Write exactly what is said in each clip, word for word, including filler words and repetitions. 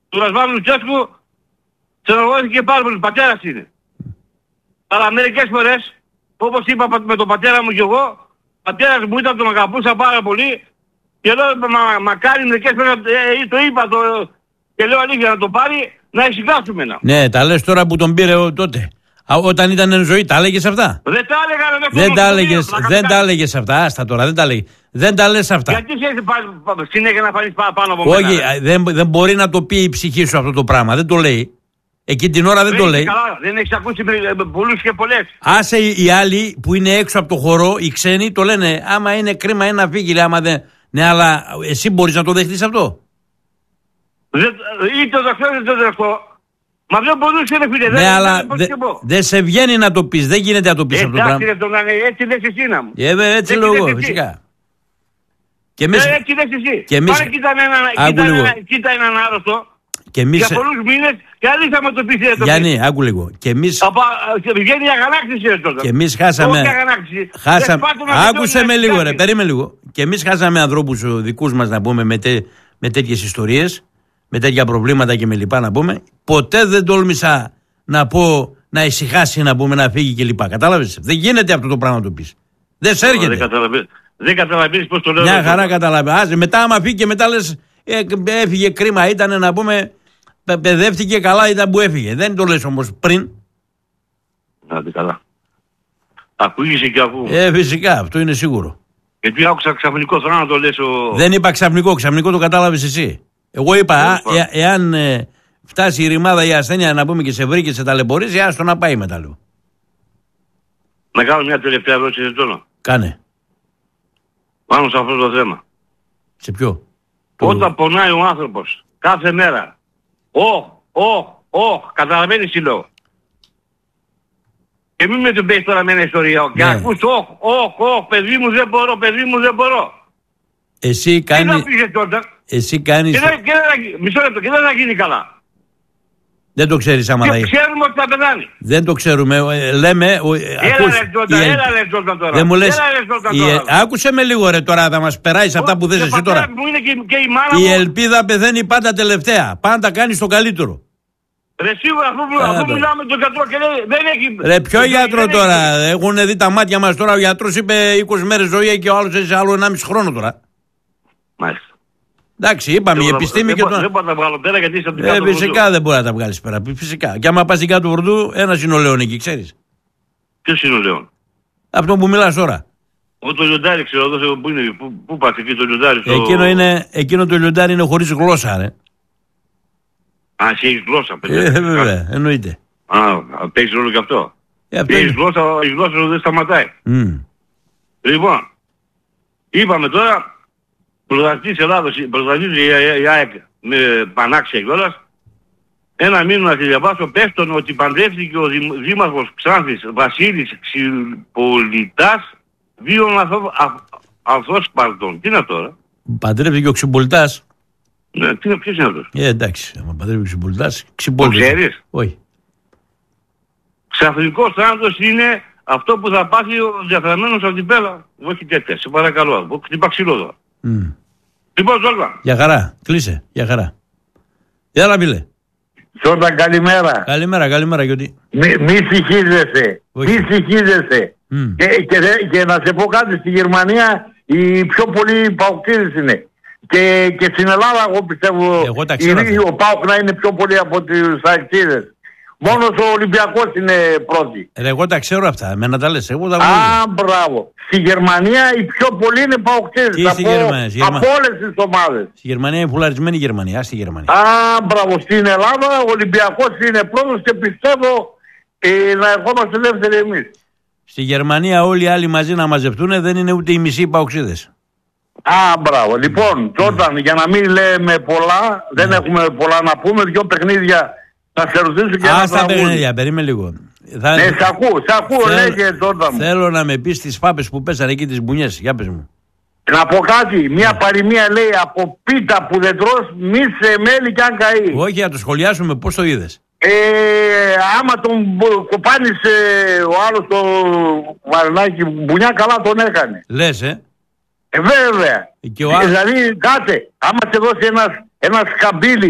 του Ρασβάνου Λουτσέσκου ξενογόθηκε πάρα πολύ. Πατέρας είναι. Αλλά μερικές φορές, όπως είπα με τον πατέρα μου και εγώ, ο πατέρας μου ήταν, τον αγαπούσα πάρα πολύ και λέω μα, μακάρι μερικές φορές, ε, το είπα το, και λέω αλήθεια να το πάρει, να ησυχάσουμε να. Ναι, τα λες τώρα που τον πήρε τότε. Α, όταν ήταν εν ζωή, τα έλεγες αυτά. Δεν τα έλεγα, δεν, δεν τα έλεγες, δεν τα έλεγες αυτά, άστα τώρα, δεν τα έλεγες. Δεν τα λες αυτά. Γιατί ξέρεις συνέχεια να φανείς πάνω από μένα. Όχι, δεν, δεν μπορεί να το πει η ψυχή σου αυτό το πράγμα, δεν το λέει. Εκεί την ώρα δεν, δεν το λέει. Καλά, δεν έχεις ακούσει πολλούς και πολλές. Άσε οι άλλοι που είναι έξω από το χορό, οι ξένοι, το λένε άμα είναι κρίμα ένα φύγει, λέει, άμα δεν... Ναι, αλλά εσύ μπορείς να το δεχτείς αυτό. Δεν, είτε το δεχτώ είτε το δεχτώ. Μα δεν μπορούσε να φίλε. Ναι, δεν, αλλά δεν δε σε βγαίνει να το πεις, δεν γίνεται να το πεις αυτό το πράγμα. Έτσι λες εσύ να μου. Ε, έτσι λέω εγώ, φυσικά. Και εμείς... ε, έτσι λες εσύ. Και εμείς... Πάνε κοίτα έναν, κοίτα έναν άρρωστο. Και εμείς... για πολλούς μήνες και αλήθεια με το πεις έτσι. Γιάννη, άκου λίγο. Και εμείς... Από... βγαίνει η αγανάκτηση τότε. Και εμείς χάσαμε... χάσαμε... Άκουσε με λίγο ρε, περίμενε λίγο. Και εμείς χάσαμε ανθρώπους δικούς μας να πούμε με, τε... με τέτοιες ιστορίες, με τέτοια προβλήματα και με λοιπά να πούμε. Ποτέ δεν τόλμησα να πω να ησυχάσει, να πούμε, να φύγει και λοιπά. Κατάλαβες. Δεν γίνεται αυτό το πράγμα να το πεις. Δεν σε έρχεται. Δεν καταλαβαίνεις πώς το λέω. Μια χαρά καταλαβαίνεις. Μετά άμα φύγει και μετά λες ε, έφυγε κρίμα, ήταν να πούμε, παιδεύτηκε καλά, ήταν που έφυγε. Δεν το λες όμως πριν. Άντε καλά. Ακούγησε και αφού. Ε, φυσικά, αυτό είναι σίγουρο. Γιατί άκουσα ξαφνικό θράνατο λες ο... Δεν είπα ξαφνικό, ξαφνικό το κατάλαβες εσύ. Εγώ είπα, ε, ε, εάν ε, φτάσει η ρημάδα η ασθένεια να πούμε και σε βρει και σε ταλαιπωρήσει, άστο να πάει μετά λίγο. Να κάνω μια τελευταία ερώτηση σε τόνο. Κάνε. Πάνω σε αυτό το θέμα. Σε ποιο? Όταν το... πονάει ο άνθρωπος κάθε μέρα, όχ, όχ, όχ, καταλαβαίνεις τι λέω. Και μην με τον πες τώρα με ένα ιστορία. Ναι. Και ακούς όχ, όχ, όχ, παιδί μου δεν μπορώ, παιδί μου δεν μπορώ. Εσύ κάνεις... Τι να πεις τότε. Εσύ κάνεις... Και δεν, και δεν, μισό λεπτό, και δεν θα γίνει καλά. Δεν το ξέρεις άμα θα γίνει. Ξέρουμε ότι θα πεθάνει. Δεν το ξέρουμε. Λέμε... Έλα ακούς, ρε τότε, ελ... έλα ρε τότε τώρα. Δεν μου λες... Έλα ρε τότε η... τώρα. Άκουσε με λίγο ρε τώρα, θα μας περάσει αυτά που θες εσύ τώρα. Μου είναι και, και η μάνα η μου... ελπίδα πεθαίνει πάντα τελευταία. Πάντα κάνεις το καλύτερο. Ρε σίγουρα αφού, αφού μιλάμε τον γιατρό και λέει δεν έχει... Ρε ποιο γιατρό τώρα. Έχουν δει τα μάτια μας τώρα. Ο γιατρός είπε είκοσι μέρες ζωή και ο άλλος έχει άλλο ενάμιση χρόνο τώρα. Μάλιστα. Εντάξει, είπαμε η επιστήμη και τώρα. Δεν μπορώ να τα βγάλω πέρα γιατί είσαι από την κάτω Βορδού. Φυσικά δεν μπορεί να τα βγάλεις πέρα. Φυσικά. Και άμα πας στην κάτω Βορδού, ένας είναι ο Λέων εκεί, ξέρεις. Ποιος είναι ο Λέων? Αυτό που μιλάς τώρα. Ο το λιοντάρι ξέρω εδώ που είναι. Πού, πού πας εκεί το λιοντάρι? Στο... Εκείνο, είναι, εκείνο το λιοντάρι είναι χωρίς γλώσσα, ρε. Α, εσύ έχεις γλώσσα, παιδιά. Ε, βέβαια, εννοείται. Α, παίξεις ρόλο κι αυτό. Ε, αυτό έχεις γλώσσα, η γλώσσα δεν σταματάει. Mm. Λοιπόν, είπαμε τώρα, πρωταθλητής Ελλάδος, πρωταθλητής η ΑΕΚ με πανάξια κιόλας, ένα μήνυμα να διαβάσω, πέφτον ότι παντρεύτηκε ο δήμαρχος Ξάνθης Βασίλης Ξυπολιτάς δύο αυθόσπαρτων. Τι είναι αυτό τώρα? Παντρεύτηκε ο Ξυπολιτάς. Ναι, τι είναι, ποιος είναι αυτός? Ε, εντάξει, άμα παντρεύει ο Ξυπολιτάς, το ξέρεις? Όχι. Ξαφνικός θάνατος είναι αυτό που θα πάθει ο διαθραμένος από την πέλα. Όχι τέτοια, σε παρακαλώ. Χτύπα ξύλο εδώ. Mm. Λοιπόν, Ζόλτα. Για χαρά, κλείσε, για χαρά. Έλα, φίλε. Ζόλτα, καλημέρα. Καλημέρα, καλημέρα, γιατί. Μη, μη συγχύζεσαι. Μη συγχύζεσαι. Mm. Και, και, και να σε πω κάτι, στη Γερμανία οι πιο πολλοί παοκτήρες είναι. Και, και στην Ελλάδα εγώ πιστεύω εγώ τα ξέρω, η, ο ΠΑΟΚ να είναι πιο πολύ από τους αεκτήρες. Μόνος ο Ολυμπιακός είναι πρώτη. Ρε, εγώ τα ξέρω αυτά, με να τα λες. Εγώ τα Α, μπράβο. Στη Γερμανία οι πιο πολλοί είναι παοκτήρες. Από, Γερμανία, από όλες τις ομάδες. Στη Γερμανία είναι πουλαρισμένη η Γερμανία. Στη Γερμανία. Α, μπράβο. Στην Ελλάδα ο Ολυμπιακός είναι πρώτος και πιστεύω ε, να ερχόμαστε δεύτεροι εμείς. Στη Γερμανία όλοι οι άλλοι μαζί να μαζευτούν δεν είναι ούτε οι μισοί παοξίδες. Α, μπράβο. Λοιπόν, Τζόρνταν, mm. για να μην λέμε πολλά, mm. δεν έχουμε πολλά να πούμε, δύο παιχνίδια θα σε ρωτήσω και Α, ένα στα παιχνίδια, περίμενε λίγο. Θα... Ναι, σ' ακούω, σ' ακούω, Θέλ... λέγε Τζόρνταν. Θέλω να με πεις τις φάπες που πέσανε εκεί τις μπουνιές, για πες μου. Να πω κάτι, μια παροιμία λέει από πίτα που δεν τρως, μη σε μέλι κι αν καεί. Όχι, να το σχολιάσουμε, πώς το είδες. Ε, άμα τον κοπάνισε ο άλλος το βαρινάκι μπουνιά, καλά τον έκανε. Λες, ε. Ε, βέβαια. Και ο άλλος... Δηλαδή, κάτε, άμα σε δώσει ένα, ένα σκαμπίλι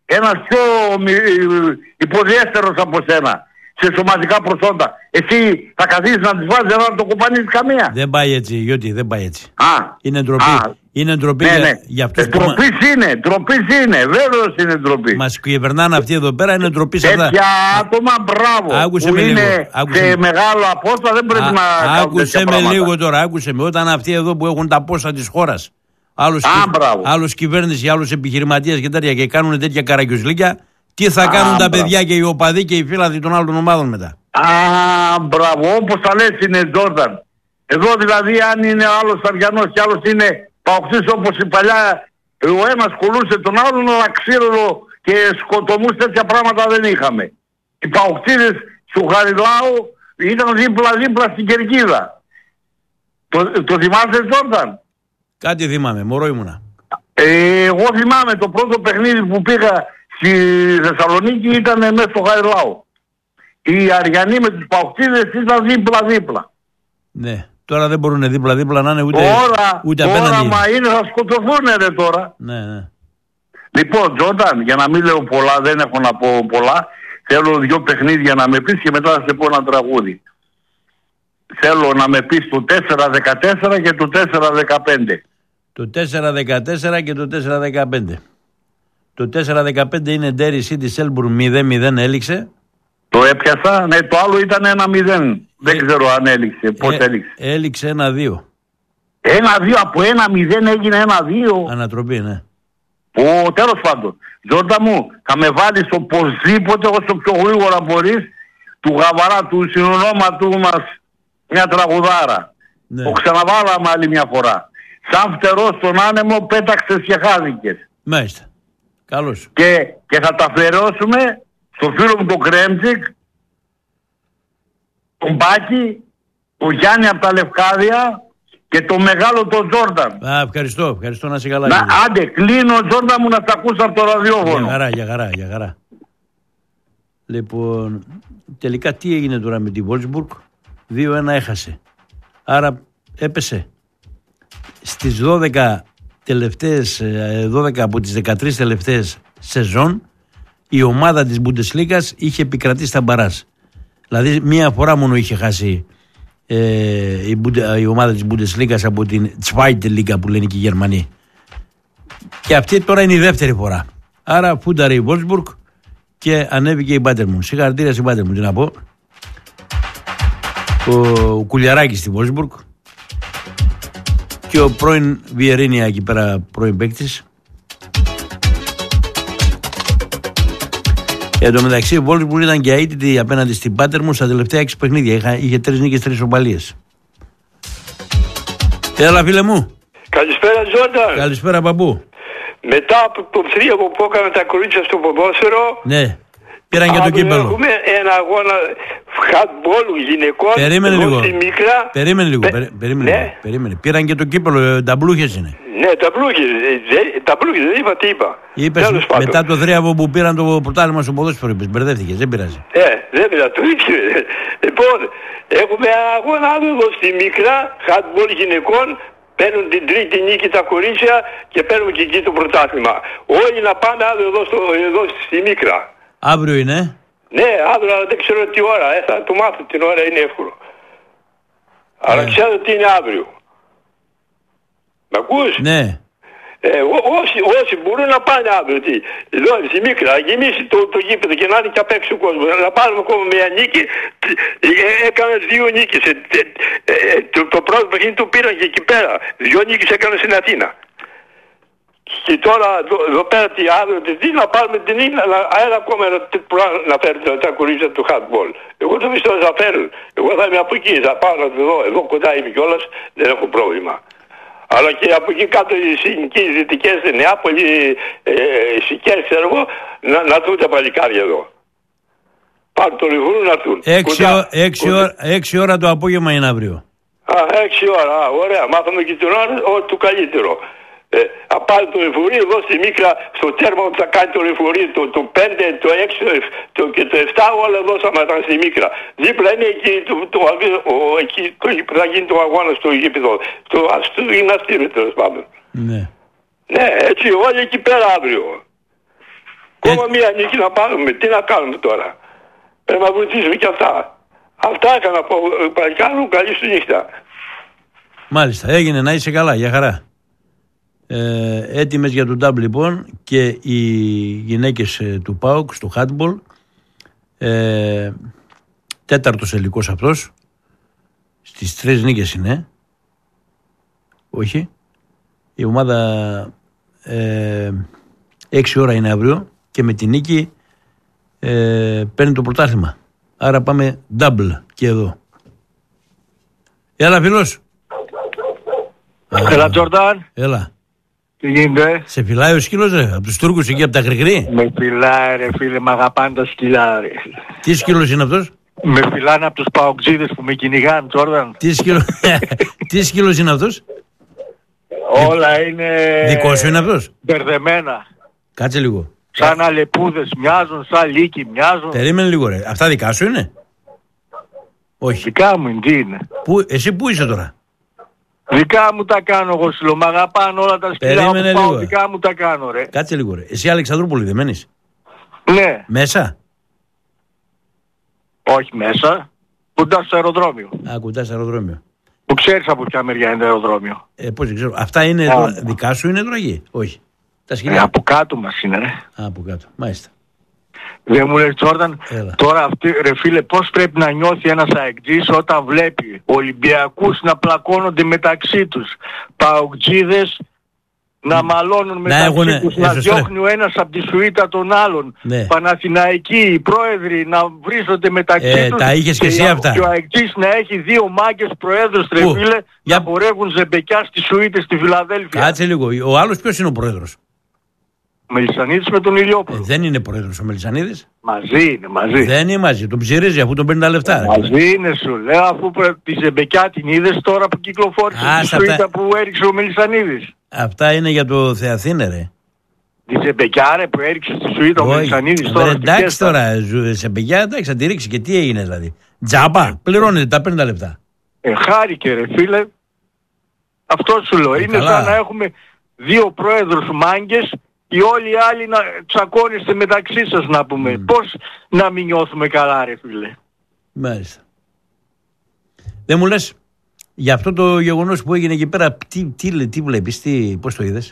ένας πιο υποδιέστερος από σένα σε σωματικά προσόντα. Εσύ θα καθίσεις να τις βάζεις, δεν θα το κουπανίσεις καμία. Δεν πάει έτσι, Γιώτη, δεν πάει έτσι. Α, είναι ντροπή. Α, είναι ντροπή ναι, για, ναι. για αυτούς ε, που... Ντροπής είναι, ντροπής είναι, βέβαιως είναι ντροπή. Μας κυβερνάνε αυτοί εδώ πέρα, είναι ντροπή σε αυτά. Τέτοια άτομα, μπράβο, άκουσε που με είναι λίγο, άκουσε σε με... μεγάλο απόστα, δεν πρέπει Α, να κάνουν άκουσε με πράγματα. λίγο τώρα, άκουσε με. Όταν αυτοί εδώ που έχουν τα πόσα της χώρας, άλλος, Α, κυ... άλλος κυβέρνηση, άλλος επιχειρηματίας και τέτοια, και κάνουν τέτοια καραγκιουζλίκια, τι θα Α, κάνουν τα μπράβο. παιδιά και οι οπαδοί και οι φίλαθοι των άλλων ομάδων μετά. Α, μπράβο, όπως τα λες είναι Τζόρνταν. Εδώ δηλαδή αν είναι άλλος Αριανός και άλλος είναι παοξής όπως η παλιά, ο ένας κουλούσε τον άλλον, αλλά ξύλο και σκοτωμούς, τέτοια πράγματα δεν είχαμε. Οι παοξίδες του Χαριλάου ήταν δίπλα-δίπλα στην Κερκίδα. Το, το θυμάσαι Τζόρνταν? Κάτι θυμάμαι, μωρό ήμουνα. Ε, εγώ θυμάμαι το πρώτο παιχνίδι που πήγα στη Θεσσαλονίκη ήταν μέσα στο Χαριλάου. Οι Αριανοί με τους παοξίδες ήταν δίπλα-δίπλα. Ναι. Τώρα δεν μπορούν δίπλα-δίπλα να είναι ούτε, τώρα, ούτε απέναντι. Τώρα μα είναι θα σκοτωθούν ρε τώρα. Ναι, ναι. Λοιπόν Τζόρνταν, για να μην λέω πολλά, δεν έχω να πω πολλά. Θέλω δύο παιχνίδια να με πεις και μετά θα σε πω ένα τραγούδι. Θέλω να με πεις το τέσσερα δεκατέσσερα και το τέσσερα δεκαπέντε. Το τέσσερα δεκατέσσερα και το τέσσερα δεκαπέντε. Το τέσσερα δεκαπέντε είναι Derry City Selburn μηδέν μηδέν έληξε. Το έπιασα, ναι, το άλλο ήταν ένα μηδέν. Δεν ε, ξέρω αν έληξε, πώς ε, έληξε. Έληξε ένα δύο. Ένα δύο, από ένα μηδέν έγινε ένα δύο. Ανατροπή, ναι. Ο, τέλος πάντων. Τζόρντα μου, θα με βάλεις οπωσδήποτε όσο πιο γρήγορα μπορείς του Γαβαρά, του συνονόματου μας μια τραγουδάρα. Ναι. Το ξαναβάλαμε άλλη μια φορά. Σαν φτερό στον άνεμο πέταξες και χάθηκες. Μάλιστα. Καλώς. Και, και θα τα αφιερώσουμε στο φίλο μου τον Κρέμτσικ, τον Μπάκη, τον Γιάννη από τα Λευκάδια και τον μεγάλο τον Τζόρνταν. Α, ευχαριστώ, ευχαριστώ να είσαι καλά. Να, άντε, κλείνω Τζόρνταν μου να τα ακούσα από το ραδιόφωνο. Για χαρά, για χαρά, για χαρά. Λοιπόν, τελικά τι έγινε τώρα με τη Βόλσμπουργκ? δύο ένα έχασε. Άρα έπεσε. Στις δώδεκα τελευταίες, δώδεκα από τις δεκατρείς τελευταίες σεζόν, η ομάδα της Bundesliga είχε επικρατήσει στα μπαράζ. Δηλαδή μία φορά μόνο είχε χάσει ε, η, η ομάδα της Bundesliga από την Zweite Liga που λένε και οι Γερμανοί. Και αυτή τώρα είναι η δεύτερη φορά. Άρα φούνταρε η Wolfsburg και ανέβηκε η Bayern München. Συγχαρητήρια στην Bayern München, τι να πω. Ο Κουλιαράκης στη Wolfsburg και ο πρώην Βιερίνια εκεί πέρα, πρώην παίκτης. Εν τω μεταξύ, η Wolfsburg ήταν και αίτητη απέναντι στην Bayern μου στα τελευταία έξι παιχνίδια. Είχα, είχε τρεις νίκες, τρεις ισοπαλίες. Έλα, φίλε μου. Καλησπέρα, Τζόρνταν. Καλησπέρα, παππού. Μετά από το θρίαμβο που έκαναν τα κορίτσια στο ποδόσφαιρο. Ναι. Πήραν και το κύπελλο. Έχουμε ένα αγώνα handball γυναικών. Περίμενε λίγο. Μικρά. Περίμενε λίγο. Πε... Περίμενε, ναι. περίμενε. Πήραν και το κύπελλο. Τα μπλούχες είναι. Ναι, τα μπλούχες. Τα μπλούχες, δεν είπα τι είπα. Είπες μετά το θρίαμβο που πήραν το πρωτάθλημα στο ποδόσφαιρο. Είπες, μπερδεύτηκες. Δεν πειράζει. Ε, δεν πειράζει. Το ίδιο. Λοιπόν, έχουμε ένα αγώνα εδώ στη μικρά handball γυναικών. Παίρνουν την τρίτη νίκη τα κορίτσια και παίρνουν και εκεί το πρωτάθλημα. Όλοι να πάμε αύριο εδώ, στο, εδώ στη Μίκρα. Αύριο είναι. Ναι, αύριο, αλλά δεν ξέρω τι ώρα. Ε, θα το μάθω την ώρα, είναι εύκολο. Ε. Αλλά ξέρω τι είναι αύριο. Μ' ακούς? Ναι. Ε, ό, όσοι, όσοι μπορούν να πάνε αύριο, τι, εδώ στη Μίκρα, να γεμίσει το, το γήπεδο και να είναι και απ' έξω ο κόσμος. Να πάρουμε ακόμα μια νίκη, ε, έκανε δύο νίκες. Ε, ε, ε, το, το πρώτο παιχνίδι το πήραν και εκεί πέρα. Δύο νίκες έκανε στην Αθήνα. Και τώρα εδώ, εδώ πέρα τι αύριο, τι να πάρουμε την νίκη, αλλά ένα ακόμα να φέρουν τα κορίτσια του handball. Εγώ το πιστεύω θα φέρουν. Εγώ θα είμαι από εκεί, θα πάω να το δω. Εδώ κοντά είμαι κιόλας, δεν έχω πρόβλημα. Αλλά και από εκεί κάτω οι συνοικίες δυτικές, Νεάπολη, ε, Σικές, ξέρω εγώ, να, να δουν τα παλικάρια εδώ. Πάρουν το λιβούρου να δουν. Έξι ώρα το απόγευμα είναι αύριο. Α, έξι ώρα, α, ωραία. Μάθαμε και την ώρα, ό, το καλύτερο. Ε, θα πάρει το λεωφορείο εδώ στη Μίκρα, στο τέρμα που θα κάνει το λεωφορείο, το, το πέντε, το έξι το, και το επτά, όλα εδώ θα ήταν στη Μίκρα. Δίπλα είναι εκεί, το, το, το, εκεί, το, που θα γίνει το αγώνα στο γήπεδο, στο, στο γυμναστήριο τέλος πάντων. Ναι. Ναι, έτσι όλοι εκεί πέρα αύριο. Ακόμα ε... μία νίκη να πάρουμε. Τι να κάνουμε τώρα. Πρέπει να βοηθήσουμε κι αυτά. Αυτά έκανα από παλικάρου. Καλή σου νύχτα. Μάλιστα. Έγινε, να είσαι καλά. Για χαρά. Ε, έτοιμες για τον νταμπ λοιπόν και οι γυναίκες ε, του ΠΑΟΚ στο handball. Ε, τέταρτος ελικός αυτός. Στις τρεις νίκες είναι. Όχι. Η ομάδα ε, έξι ώρα είναι αύριο και με την νίκη ε, παίρνει το πρωτάθλημα. Άρα πάμε double και εδώ. Έλα φίλος. Έλα Τζορντάν. Έλα. Τι γίνεται. Σε φυλάει ο σκύλος ρε, από τους Τούρκους εκεί από τα Γρηγρή. Με φυλάει ρε φίλε, μ' αγαπάνε τα σκυλά ρε. Τι σκύλος είναι αυτός. Με φυλάνε από τους παοκτζίδες που με κυνηγάνε Τζορντάν. Τι σκύλος, τι σκύλος είναι αυτός. Όλα είναι... Δικό σου είναι αυτός. Μπερδεμένα. Κάτσε λίγο. Σαν αλεπούδες μοιάζουν, σαν λύκοι μοιάζουν. Περίμενε λίγο ρε. Αυτά δικά σου είναι. Όχι. Δικά μου είναι, τι είναι. Πού, εσύ πού είσαι τώρα. Δικά μου τα κάνω εγώ σου λέω. Μ' αγαπάνε όλα τα σκυλά που πάω. Λίγο. Δικά μου τα κάνω ρε. Κάτσε λίγο ρε. Εσύ Αλεξανδρούπολη δεν μένεις. Ναι. Μέσα. Όχι μέσα. Κοντά στο αεροδρόμιο. Α, κοντά στο αεροδρόμιο. Που ξέρεις από ποια μεριά είναι το αεροδρόμιο. Ε, πώς δεν ξέρω. Αυτά είναι Α, δρα... δικά σου είναι δραγή. Όχι. Τα σκυλιά. Ε, από κάτω μας είναι ρε. Α, από κάτω. Μάλιστα. Δεν μου λέει Τζόρνταν, τώρα αυτή, ρε φίλε, πώς πρέπει να νιώθει ένας αεκτζής όταν βλέπει Ολυμπιακούς να πλακώνονται μεταξύ τους, παοκτζίδες να μαλώνουν μεταξύ έχουν, τους, να διώχνει ο ένας από τη σουίτα των άλλων, ναι. Παναθηναϊκοί, οι πρόεδροι να βρίζονται μεταξύ ε, τους τα είχες και, εσύ αυτά. Και ο αεκτζής να έχει δύο μάγκες προέδρους, ρε φίλε, Για... να χορεύουν ζεμπεκιά στις σουίτες στη Φιλαδέλφια. Κάτσε λίγο, ο άλλος ποιος είναι ο πρόεδρος. Ο Μελισσανίδης με τον Ηλιόπουλο. Ε, δεν είναι πρόεδρος ο Μελισσανίδης. Μαζί είναι, μαζί. Δεν είναι μαζί. Τον ψηρίζει αφού τον παίρνει τα λεφτά. Μαζί είναι, σου λέω, αφού τη Ζεμπεκιά την είδες τώρα που κυκλοφόρησε τη σουίτα αυτά... που έριξε ο Μελισσανίδης. Αυτά είναι για το Θεαθήνε, ρε. Τη Ζεμπεκιά, ρε, που έριξε στη σουίτα ο Μελισσανίδης τώρα. Εντάξει τώρα, Ζεμπεκιά, εντάξει, θα τη ρίξει και τι έγινε δηλαδή. Τζάμπα, πληρώνεται, τα παίρνει τα λεφτά. Ε, χάρηκε, ρε φίλε. Αυτό σου λέω. Ε, είναι καλά. Σαν να έχουμε δύο πρόεδρους μάγκες. Και όλοι οι άλλοι να τσακώνεστε μεταξύ σας να πούμε. Mm. Πώς να μην νιώθουμε καλά ρε φίλε. Μάλιστα. Δεν μου λες για αυτό το γεγονός που έγινε εκεί πέρα τι, τι, τι βλέπεις, τι, πώς το είδες.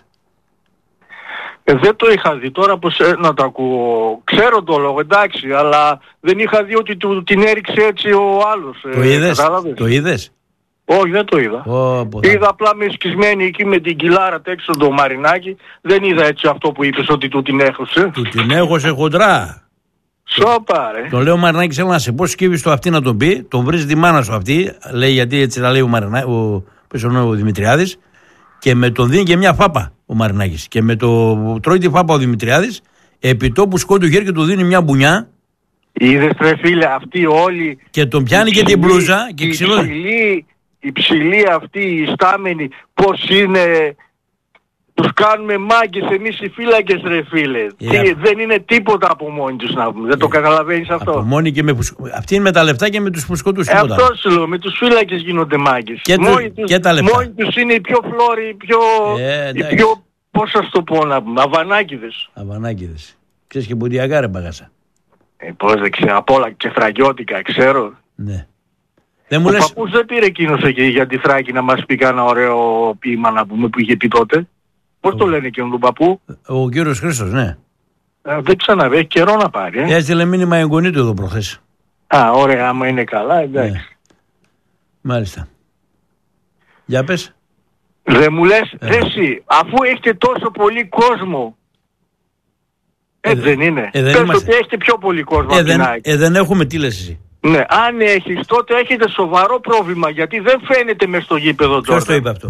Ε, δεν το είχα δει τώρα πως ε, να το ακούω. Ξέρω το λόγο εντάξει αλλά δεν είχα δει ότι του, την έριξε έτσι ο άλλος. Το ε, είδες, το είδες. Όχι δεν το είδα. Oh, είδα απλά με σκισμένη εκεί με την κιλάρα τέξω το Μαρινάκι. Δεν είδα έτσι αυτό που είπες ότι του την έχωσε. Του την έχωσε χοντρά. Σώπα ρε. Το λέω ο Μαρινάκης θέλω να σε πω σκύβεις το αυτή να τον πει. Τον βρίζει τη μάνα σου αυτή. Λέει γιατί έτσι τα λέει ο, Μαρινα... ο... ο Δημητριάδης. Και με τον δίνει και μια φάπα ο Μαρινάκης. Και με το τρώει τη φάπα ο Δημητριάδης. Επί τόπου σκόνει το χέρι και του δίνει μια μπουνιά. Είδες ρε φίλε αυτοί όλοι. Και τον πιάνει και την μπλούζα και ξυλώνει. Οι ψηλοί αυτοί, οι στάμενοι, πώς είναι, τους κάνουμε μάγκες εμείς οι φύλακες ρε φίλε. Yeah. Τι, δεν είναι τίποτα από μόνοι τους να πούμε, yeah. Δεν το καταλαβαίνεις αυτό. Από μόνοι και με που... Αυτοί είναι με τα λεφτά και με τους που σκοτούς ε, τίποτα. Αυτό σου λέω, με τους φύλακες γίνονται μάγκες. Και, μόνοι, τους, και τα λεφτά. Μόνοι τους είναι οι πιο φλόροι, οι πιο, yeah, οι πιο πώς σας το πω να πούμε, αβανάκηδες. Αβανάκηδες. Ξέρεις και μπουντιακά ρε μπαγάσα. Ε, πώς δεν ξέρω, απ' όλα και φραγιώτικα ξέρω. Ναι. Δεν μου ο λες... παππούς δεν πήρε εκείνος εκεί για τη Θράκη να μας πει κανένα ωραίο ποίημα να πούμε που είχε πει τότε. Πώς ο... το λένε εκείνον τον παππού. Ο κύριος Χρήστος, ναι. Ε, δεν ξαναβεί, έχει καιρό να πάρει. Ε. Έστειλε μήνυμα εγγονή του εδώ προχθές. Α, ωραία, άμα είναι καλά, εντάξει. Ναι. Μάλιστα. Για πες. Δεν μου λες, ε. Δε εσύ, αφού έχετε τόσο πολύ κόσμο. Ε, ε δεν είναι. Ε, δεν πες είμαστε... ότι έχετε πιο πολύ κόσμο. Ε, δεν, ε, δεν έχουμε, τι λες εσύ. Ναι, αν έχεις τότε έχετε σοβαρό πρόβλημα γιατί δεν φαίνεται μες στο γήπεδο τώρα. Ποιος το είπε αυτό.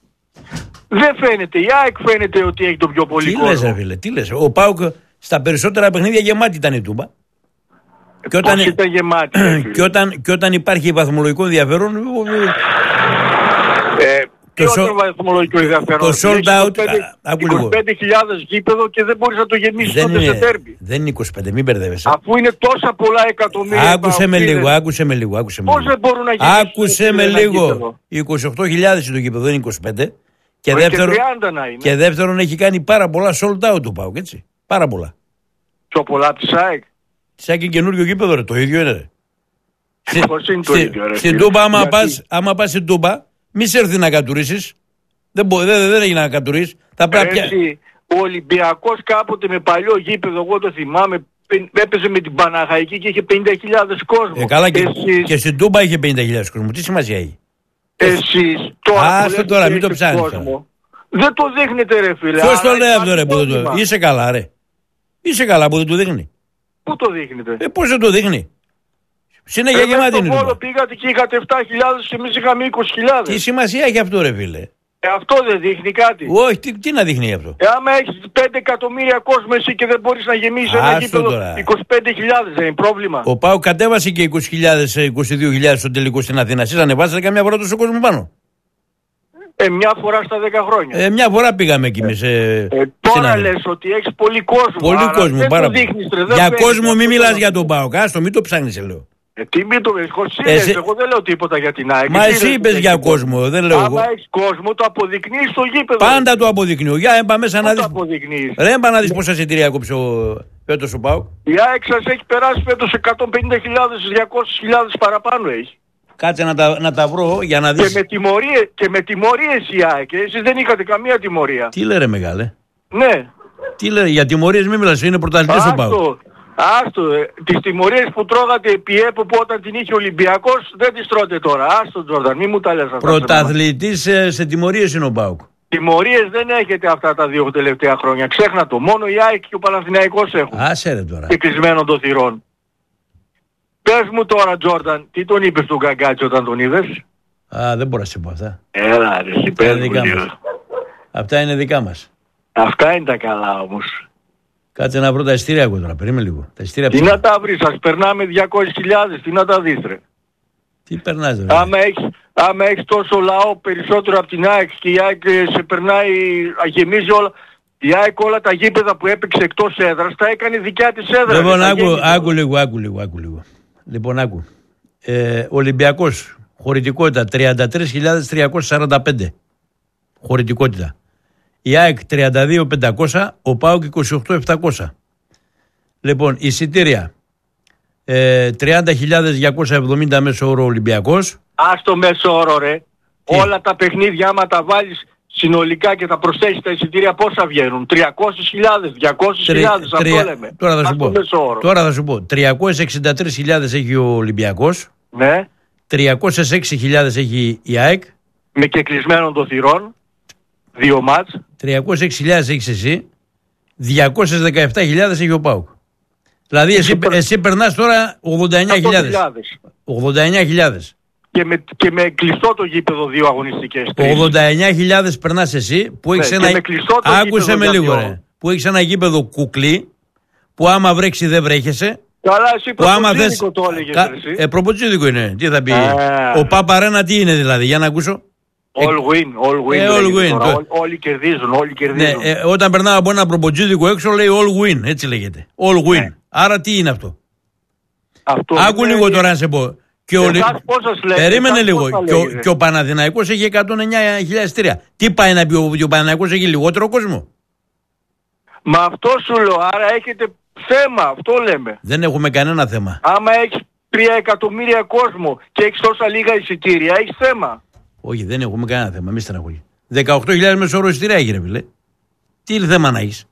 Δεν φαίνεται, η ΑΕΚ φαίνεται ότι έχει το πιο πολύ τι κόσμο. Τι λες ρε φίλε, τι λες. Ο ΠΑΟΚ στα περισσότερα παιχνίδια γεμάτη ήταν η Τούμπα. Ε, και, όταν, ήταν γεμάτη, και, όταν, και όταν υπάρχει βαθμολογικό ενδιαφέρον... Ε, το so, βαθμολογικό ενδιαφέρον. Το sold out. είκοσι πέντε χιλιάδες γήπεδο και δεν μπορείς να το γεμίσεις τότε σε τέρμπι. Δεν είναι είκοσι πέντε, μην μπερδεύεσαι. Αφού είναι τόσα πολλά εκατομμύρια. Άκουσε με λίγο, άκουσε με λίγο. Άκουσε πώς δεν μπορούν να γεμίσουν. Άκουσε με λίγο. είκοσι οκτώ χιλιάδες είναι το γήπεδο, δεν είναι είκοσι πέντε. Και δεύτερον, και δεύτερον έχει κάνει πάρα πολλά sold out του ΠΑΟΚ, έτσι. Πάρα πολλά. πιο πολλά από τη ΣΑΕΚ. Σαν και καινούριο γήπεδο, ρε, το ίδιο είναι. Ρε. Πώς είναι το Στη, ίδιο, ρε. Στην Τούμπα, άμα Γιατί... πας, άμα πας στην Τούμπα, μη σε έρθει να κατουρίσεις. Δεν, μπο, δεν, δεν έγινε να κατουρίσεις. Θα πρέπει... Έτσι, ο Ολυμπιακός κάποτε με παλιό γήπεδο, εγώ το θυμάμαι, έπαιζε με την Παναχαϊκή και είχε πενήντα χιλιάδες κόσμο. Ε, καλά, και, Εσείς... και στην Τούμπα είχε πενήντα χιλιάδες κόσμο. Τι σημασία έχει. Εσείς τώρα. Άστο τώρα, μην το ψάχνεις. Δεν το δείχνετε, ρε φίλε. Ποιος το λέει αυτό, ρε, που δεν το... Είσαι καλά, ρε. Είσαι καλά που δεν το δείχνει. Πού το δείχνετε. Ε, πώς δεν το δείχνει. Συνέχεια γεμάτη είναι. Στον Βόλο πήγατε και είχατε επτά χιλιάδες και εμείς είχαμε είκοσι χιλιάδες. Τι σημασία έχει αυτό, ρε φίλε. Ε, αυτό δεν δείχνει κάτι. Όχι, τι, τι να δείχνει αυτό. Ε, άμα έχεις πέντε εκατομμύρια κόσμο εσύ και δεν μπορείς να γεμίσεις ένα γήπεδο είκοσι πέντε χιλιάδες, δεν είναι πρόβλημα. Ο Πάου κατέβασε και είκοσι χιλιάδες, είκοσι δύο χιλιάδες στο τελικό στην Αθήνα. Εσείς ανεβάσατε καμιά φορά τόσο κόσμο πάνω. Ε, μια φορά στα δέκα χρόνια. Ε, μια φορά πήγαμε εκεί εμείς. Ε, ε, τώρα λες ότι έχεις πολύ κόσμο. Πολύ άρα, κόσμο, δεν πάρα το δείχνεις, ρε, για κόσμο μην μιλάς για τον Πάο. Κάστο, μην το ψάχνεις, λέω. Ε, τι μην το εσύ... εγώ δεν λέω τίποτα για την ΑΕΚ. Μα εσύ είπες για κόσμο, δεν λέω εγώ. Άμα έχεις κόσμο, το αποδεικνύεις στο γήπεδο. Πάντα το αποδεικνύω. Για έμπα μέσα να δεις. Το αποδεικνύεις. Ρε έμπα να δεις πόσα εισιτήρια κόψε ο φέτος ο Πάο. Η ΑΕΚ σας έχει περάσει φέτος εκατόν πενήντα χιλιάδες, διακόσιες χιλιάδες παραπάνω έχει. Κάτσε να τα, να τα βρω για να δεις. Και με τιμωρίες, και με τιμωρίες η ΑΕΚ. Εσείς δεν είχατε καμία τιμωρία. Τι λέει ρε μεγάλε. Ναι. Τι λέει, για τιμωρίες μην μιλάς, είναι πρωταθλητής ο Πάο. Άστο, ε, τις τιμωρίες που τρώγατε επί ΕΠΟ που όταν την είχε ο Ολυμπιακός δεν τις τρώτε τώρα. Άστο Τζόρνταν, μη μου τα λες αυτά. Πρωταθλητής σε, σε τιμωρίες είναι ο Πάοκ. Τιμωρίες δεν έχετε αυτά τα δύο τελευταία χρόνια. Ξέχνα το. Μόνο η ΑΕΚ και ο Παναθηναϊκός έχουν. Άσε ρε τώρα. Και κλεισμένο των θυρών. Πες μου τώρα Τζόρνταν, τι τον είπες στον Γκαγκάτσι όταν τον είδες. Α, δεν μπορώ να σε πω αυτά. Έλα ρε, εσύ πες μου λίγο. Αυτά είναι δικά μας. Αυτά είναι τα καλά όμως. Κάτσε να βρω τα ειστήρια εγώ τώρα, περίμενε λίγο. Τα ειστήρια τι να τα βρεις, σας περνάμε διακόσιες χιλιάδες, τι να τα δεις ρε. Τι περνάς ρε. Άμα έχεις, άμα έχεις τόσο λαό περισσότερο από την ΑΕΚ και η ΑΕΚ σε περνάει, γεμίζει όλα. Η ΑΕΚ όλα τα γήπεδα που έπαιξε εκτός έδρας τα έκανε δικιά της έδρα. Λοιπόν, άκου, άκου λίγο, άκου λίγο, άκου λίγο. Λοιπόν, άκου. Ε, Ολυμπιακός, χωρητικότητα τριάντα τρεις χιλιάδες τριακόσιες σαράντα πέντε. Χωρητικότητα. Η ΑΕΚ τριάντα δύο χιλιάδες πεντακόσια, ο ΠΑΟΚ είκοσι οκτώ χιλιάδες επτακόσια. Λοιπόν, εισιτήρια ε, τριάντα χιλιάδες διακόσια εβδομήντα μέσο όρο Ολυμπιακός. Ας το μέσο όρο ρε. Τι? Όλα τα παιχνίδια άμα τα βάλεις συνολικά και τα προσθέσεις τα εισιτήρια πόσα βγαίνουν. τριακόσιες χιλιάδες, διακόσιες χιλιάδες, αυτό λέμε. Τώρα θα, σου πω, τώρα θα σου πω. τριακόσιες εξήντα τρεις χιλιάδες έχει ο Ολυμπιακός. Ναι. τριακόσιες έξι χιλιάδες έχει η ΑΕΚ. Με κεκλεισμένων των θυρών. Δύο μάτς. τριακόσιες έξι χιλιάδες έχεις εσύ. διακόσιες δεκαεπτά χιλιάδες έχει ο ΠΑΟΚ. Δηλαδή εσύ, εσύ περνάς τώρα ογδόντα εννιά χιλιάδες. ογδόντα εννιά χιλιάδες. Και με, και με κλειστό το γήπεδο δύο αγωνιστικές. ογδόντα εννιά χιλιάδες περνάς εσύ που έχεις ναι, ένα... Άκουσε με λίγο ρε. Που έχεις ένα γήπεδο κουκλί που άμα βρέξει δεν βρέχεσαι. Καλά, εσύ προποτσίδικο το έλεγες Κα... εσύ. Ε, προποτσίδικο είναι. Τι θα πει. Α, ο Παπαρένα τι είναι δηλαδή, για να ακούσω. All win, all win. Ε, all win. Τώρα, ό, όλοι κερδίζουν, όλοι κερδίζουν. Ναι, ε, όταν περνάω από ένα προποτζίδικο έξω λέει all win, έτσι λέγεται. All win. Ναι. Άρα τι είναι αυτό. αυτό Άκου είναι... λίγο τώρα να σε πω. Και ο... Περίμενε λίγο. Και ο, και ο Παναθηναϊκός έχει εκατόν εννιά χιλιάδες εισιτήρια. Τι πάει να πει ο, ο Παναθηναϊκός έχει λιγότερο κόσμο. Μα αυτό σου λέω, άρα έχετε θέμα, αυτό λέμε. Δεν έχουμε κανένα θέμα. Άμα έχεις τρία εκατομμύρια κόσμο και έχεις τόσα λίγα εισιτήρια, έχεις θέμα. Όχι, δεν έχουμε κανένα θέμα, μη στεναχωρεί. δεκαοκτώ χιλιάδες μέσο όρο εισιτήρια έχει ρε φίλε. Τι θέμα να έχεις.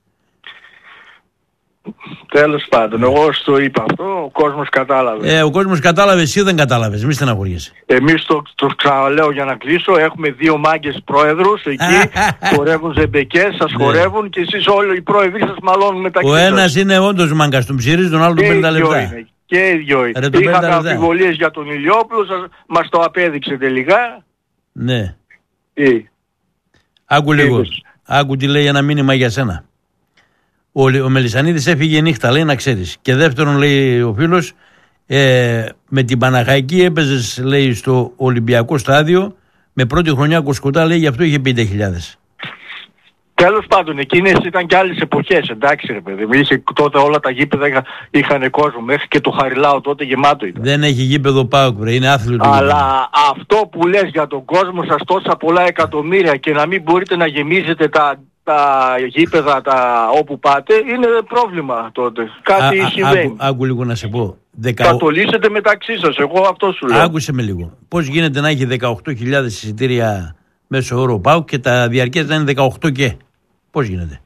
Τέλος πάντων, εγώ στο είπα αυτό, ο κόσμος κατάλαβε. Ε, ο κόσμος κατάλαβε, εσύ δεν κατάλαβες, μη στεναχωριέσαι. Εμείς το, το ξαναλέω για να κλείσω, έχουμε δύο μάγκες πρόεδρους εκεί, χορεύουν ζεμπεκές, σας χορεύουν και εσείς όλοι οι πρόεδροι σας μαλώνουν μεταξύ σας. Ο ένας είναι όντως μάγκας, τον ψηρίζει, τον άλλο τον πενήντα λεπτά. Είναι. Και οι δυο είναι. Είχαμε αμφιβολίες για τον Ηλιόπουλο, σας, μας το απέδειξε τελικά. Ναι. Τι. Άκου λίγο, άκου τι λέει ένα μήνυμα για σένα. Ο, ο Μελισσανίδης έφυγε νύχτα, λέει, να ξέρεις. Και δεύτερον, λέει ο φίλος, ε, με την Παναχαϊκή έπαιζες, λέει, στο Ολυμπιακό στάδιο, με πρώτη χρονιά Κοσκοτά, λέει, γι' αυτό είχε πενήντα χιλιάδες. Τέλος πάντων, εκείνες ήταν και άλλες εποχές, εντάξει ρε παιδί. Είχε, τότε όλα τα γήπεδα είχα, είχαν κόσμο, μέχρι και το Χαριλάου τότε γεμάτο ήταν. Δεν έχει γήπεδο ΠΑΟΚ, βρε, είναι άθλητο. Αλλά αυτό που λες για τον κόσμο σας τόσα πολλά εκατομμύρια και να μην μπορείτε να γεμίζετε τα τα γήπεδα τα όπου πάτε, είναι πρόβλημα τότε. Κάτι α, συμβαίνει. Άκου, άκου λίγο να σε πω. δεκα... Θα το λύσετε μεταξύ σας, εγώ αυτό σου λέω. Άκουσε με λίγο. Πώς γίνεται να έχει δεκαοκτώ χιλιάδες εισιτήρια μέσω όρο ΠΑΟΚ και τα διαρκές να είναι δεκαοκτώ και. Πώς γίνεται?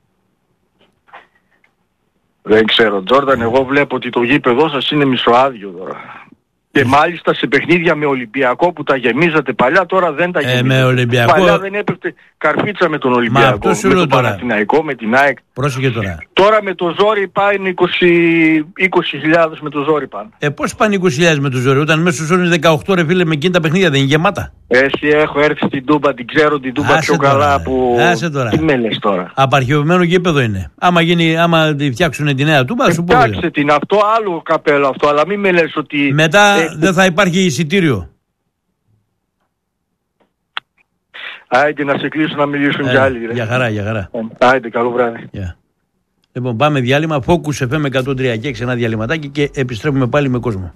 Δεν ξέρω, Τζόρνταν, εγώ βλέπω ότι το γήπεδό σας είναι μισοάδιο τώρα. Και μάλιστα σε παιχνίδια με Ολυμπιακό που τα γεμίζατε παλιά, τώρα δεν τα γεμίζατε. Ε, με Ολυμπιακό... Παλιά δεν έπεφτε καρφίτσα με τον Ολυμπιακό, με τον Παναθηναϊκό, με την ΑΕΚ. Πρόσεχε τώρα. Τώρα με το ζόρι πάνε είκοσι χιλιάδες με το ζόρι πάνε. Ε, πώς πάνε είκοσι χιλιάδες με το ζόρι, όταν μέσω ζόρι είναι δεκαοκτώ, ρε φίλε, με εκείνη τα παιχνίδια δεν είναι γεμάτα? Εσύ έχω έρθει στην Τούμπα, την ξέρω την Τούμπα πιο τώρα, καλά που... Άσε τώρα. Τι με λες τώρα? Απαρχαιωμένο γήπεδο είναι. Άμα, γίνει, άμα φτιάξουν τη νέα Τούμπα, σου πω. Φτιάξτε την, αυτό άλλο καπέλο αυτό, αλλά μην με λες ότι... Μετά ε, δεν θα υπάρχει εισιτήριο. Άιντε να σε κλείσω να μιλήσουν κι άλλοι. Για χαρά, για χαρά. Άιντε, καλό βράδυ. Yeah. Λοιπόν, πάμε διάλειμμα. Focus εφ εμ εκατόν τρία και έξι, ένα διαλυματάκι και επιστρέφουμε πάλι με κόσμο.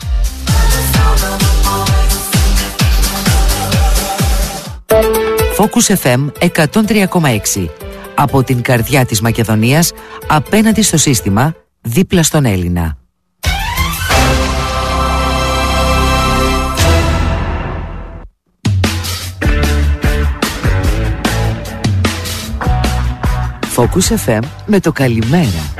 Focus εφ εμ εκατόν τρία κόμμα έξι. Από την καρδιά της Μακεδονίας, απέναντι στο σύστημα, δίπλα στον Έλληνα. Focus εφ εμ με το καλημέρα.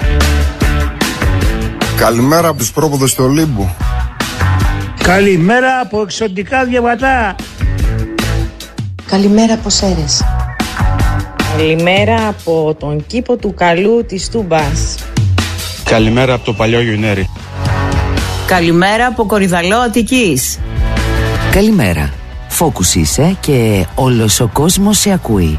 Καλημέρα από τους πρόποδες του Ολύμπου. Καλημέρα από εξωτικά διαβατά. Καλημέρα από Σέρες. Καλημέρα από τον κήπο του Καλού της Τούμπας. Καλημέρα από το παλιό Γιουνέρι. Καλημέρα από Κορυδαλό Αττικής. Καλημέρα. Focus είσαι και όλος ο κόσμος σε ακούει.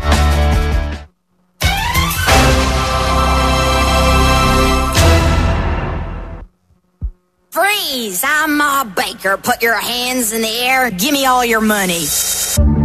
Freeze! I'm Ma Baker. Put your hands in the air. Give me all your money.